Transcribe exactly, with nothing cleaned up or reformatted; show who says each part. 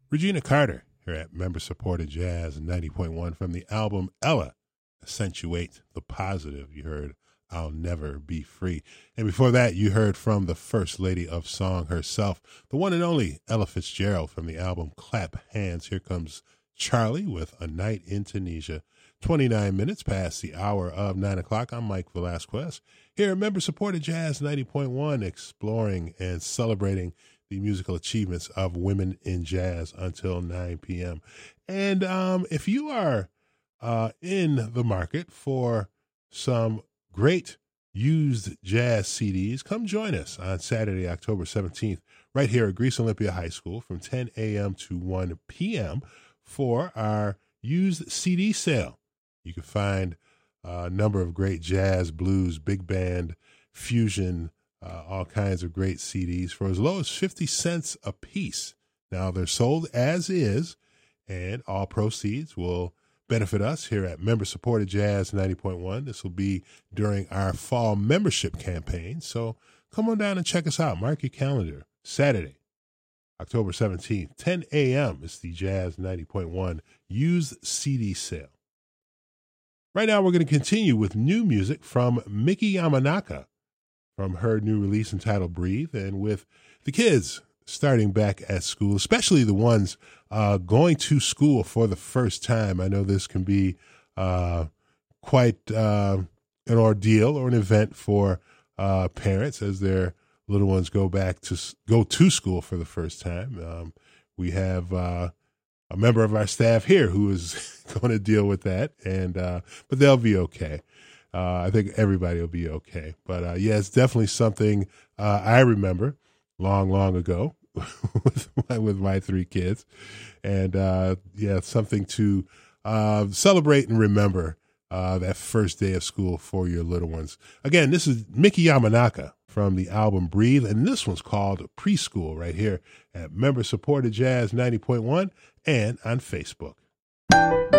Speaker 1: Regina Carter here at member-supported Jazz ninety point one from the album Ella, Accentuate the Positive. You heard I'll Never Be Free. And before that, you heard from the First Lady of Song herself, the one and only Ella Fitzgerald from the album Clap Hands. Here comes Charlie with A Night in Tunisia. twenty-nine minutes past the hour of nine o'clock. I'm Mike Velasquez here at member-supported Jazz ninety point one, exploring and celebrating the musical achievements of women in jazz until nine p.m. And um, if you are uh, in the market for some great used jazz C Ds, come join us on Saturday, October seventeenth, right here at Greece Olympia High School from ten a.m. to one p.m. for our used C D sale. You can find a number of great jazz, blues, big band, fusion, Uh, all kinds of great C Ds for as low as fifty cents a piece. Now, they're sold as is, and all proceeds will benefit us here at member-supported Jazz ninety point one. This will be during our fall membership campaign, so come on down and check us out. Mark your calendar. Saturday, October seventeenth, ten a.m. is the Jazz ninety point one used C D sale. Right now, we're going to continue with new music from Miki Yamanaka, from her new release entitled Breathe, and with the kids starting back at school, especially the ones uh, going to school for the first time. I know this can be uh, quite uh, an ordeal or an event for uh, parents as their little ones go back to go to school for the first time. Um, we have uh, a member of our staff here who is going to deal with that, and uh, but they'll be okay. Uh, I think everybody will be okay. But, uh, yeah, it's definitely something uh, I remember long, long ago with, my, with my three kids. And, uh, yeah, something to uh, celebrate and remember uh, that first day of school for your little ones. Again, this is Miki Yamanaka from the album Breathe, and this one's called Preschool right here at member-supported Jazz ninety point one and on Facebook.